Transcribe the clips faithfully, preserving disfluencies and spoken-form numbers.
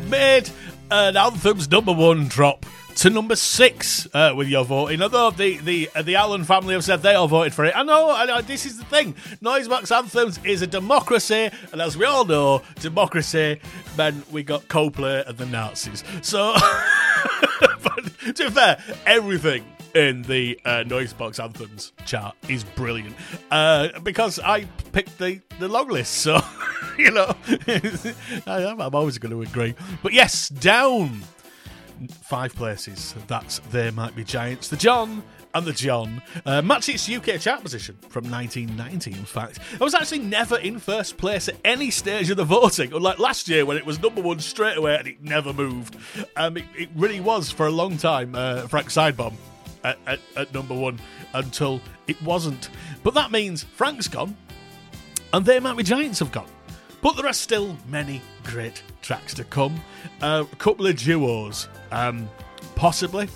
made an Anthem's number one drop to number six uh, with your voting. Although the the uh, the Allen family have said they all voted for it. I know, I know, this is the thing. Noisebox Anthems is a democracy, and as we all know, democracy meant we got Coldplay and the Nazis. So, but to be fair, everything in the uh, Noisebox Anthems chart is brilliant uh, because I picked the, the long list, so you know I, I'm always going to agree. But yes, down five places. That's They Might Be Giants, the John and the John. Uh, match its U K chart position from nineteen ninety, in fact. I was actually never in first place at any stage of the voting, unlike last year when it was number one straight away and it never moved. Um, it, it really was for a long time uh, Frank Sidebomb at, at, at number one until it wasn't. But that means Frank's gone and They Might Be Giants have gone. But there are still many great tracks to come. Uh, a couple of duos. Um, possibly.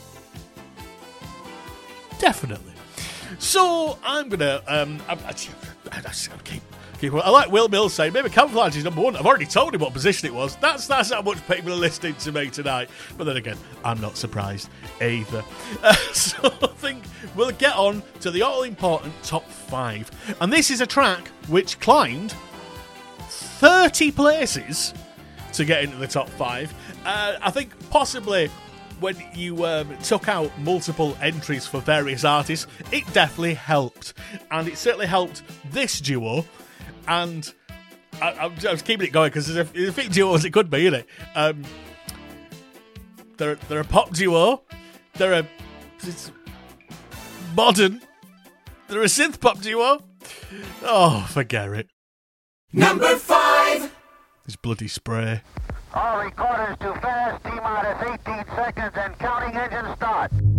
Definitely. So, I'm going to... Um, I, I, I just gotta keep, keep... I like Will Mills saying, maybe Camouflage is number one. I've already told him what position it was. That's, that's how much people are listening to me tonight. But then again, I'm not surprised either. Uh, so, I think we'll get on to the all-important top five. And this is a track which climbed thirty places to get into the top five. Uh, I think possibly when you um, took out multiple entries for various artists, it definitely helped. And it certainly helped this duo. And I, I'm just keeping it going because there's a, there's a few duos it could be, isn't it? Um, they're, they're a pop duo. They're a it's modern. They're a synth pop duo. Oh, forget it. Number five. This bloody spray. All recorders too fast. T-minus eighteen seconds and counting engine start.